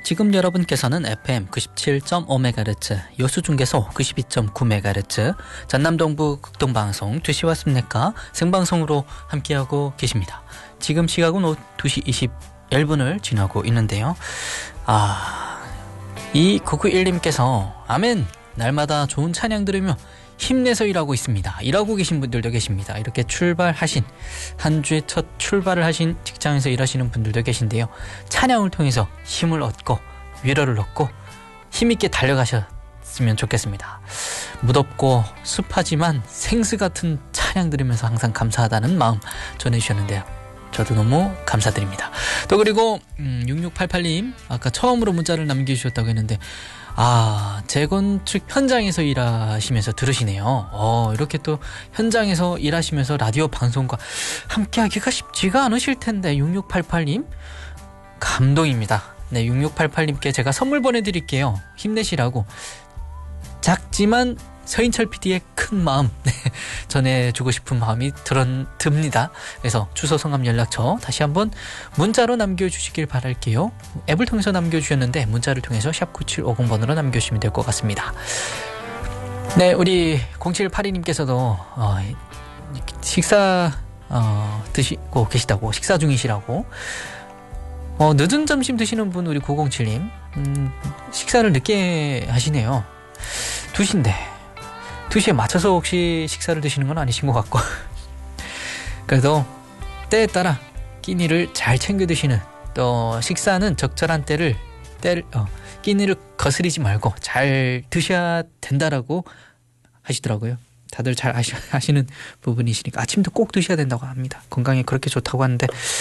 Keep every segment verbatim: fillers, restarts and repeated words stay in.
지금 여러분께서는 에프엠 구십칠 점 오 메가헤르츠, 여수중계소 구십이 점 구 메가헤르츠, 전남동부 극동방송 두 시와 습내가 생방송으로 함께하고 계십니다. 지금 시각은 오후 두 시 이십일 분을 지나고 있는데요. 아, 이 구구일님께서 아멘, 날마다 좋은 찬양 들으며 힘내서 일하고 있습니다. 일하고 계신 분들도 계십니다. 이렇게 출발하신, 한 주의 첫 출발을 하신 직장에서 일하시는 분들도 계신데요. 찬양을 통해서 힘을 얻고 위로를 얻고 힘있게 달려가셨으면 좋겠습니다. 무덥고 습하지만 생수 같은 찬양 들으면서 항상 감사하다는 마음 전해주셨는데요. 저도 너무 감사드립니다. 또 그리고 음, 육육팔팔님 아까 처음으로 문자를 남겨주셨다고 했는데, 아, 재건축 현장에서 일하시면서 들으시네요. 어, 이렇게 또 현장에서 일하시면서 라디오 방송과 함께하기가 쉽지가 않으실 텐데, 육육팔팔님 감동입니다. 네, 육육팔팔님께 제가 선물 보내드릴게요. 힘내시라고 작지만 서인철 피디의 큰 마음, 네, 전해주고 싶은 마음이 들은, 듭니다. 그래서 주소, 성함, 연락처 다시 한번 문자로 남겨주시길 바랄게요. 앱을 통해서 남겨주셨는데 문자를 통해서 샵 구칠오공 번으로 남겨주시면 될 것 같습니다. 네, 우리 공칠팔이님께서도 어, 식사 어, 드시고 계시다고, 식사 중이시라고, 어, 늦은 점심 드시는 분 우리 구공칠님, 음, 식사를 늦게 하시네요. 두 시인데 두 시에 맞춰서 혹시 식사를 드시는 건 아니신 것 같고 그래도 때에 따라 끼니를 잘 챙겨 드시는, 또 식사는 적절한 때를 때를 어, 끼니를 거스리지 말고 잘 드셔야 된다라고 하시더라고요. 다들 잘 아시, 아시는 부분이시니까 아침도 꼭 드셔야 된다고 합니다. 건강에 그렇게 좋다고 하는데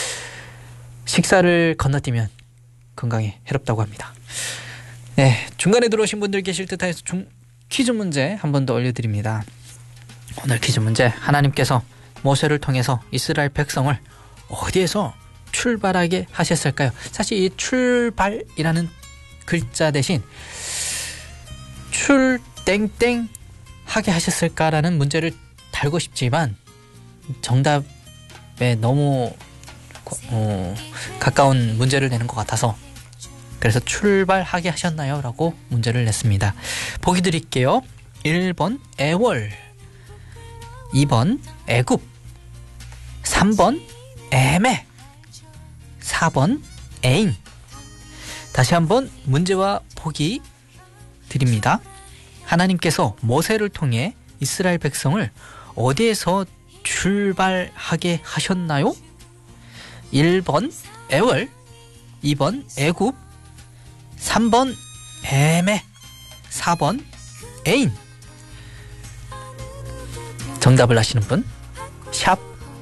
식사를 건너뛰면 건강에 해롭다고 합니다. 네, 중간에 들어오신 분들 계실 듯 해서 중, 퀴즈 문제 한 번 더 올려드립니다. 오늘 퀴즈 문제, 하나님께서 모세를 통해서 이스라엘 백성을 어디에서 출발하게 하셨을까요? 사실 이 출발이라는 글자 대신 출 땡땡 하게 하셨을까라는 문제를 달고 싶지만 정답에 너무 어, 가까운 문제를 내는 것 같아서, 그래서 출발하게 하셨나요? 라고 문제를 냈습니다. 보기 드릴게요. 일 번 애월, 이 번 애굽, 삼 번 애매, 사 번 애인. 다시 한번 문제와 보기 드립니다. 하나님께서 모세를 통해 이스라엘 백성을 어디에서 출발하게 하셨나요? 일 번 애월, 이 번 애굽, 삼 번 애매, 사 번 애인. 정답을 아시는 분 샵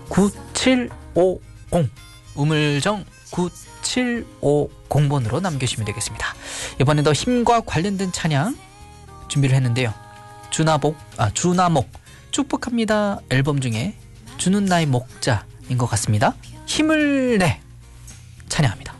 구칠오공, 우물정 구칠오공 번으로 남겨주시면 되겠습니다. 이번에도 힘과 관련된 찬양 준비를 했는데요. 주나복, 아 주나목 축복합니다 앨범 중에 주는 나의 목자인 것 같습니다. 힘을 내 찬양합니다.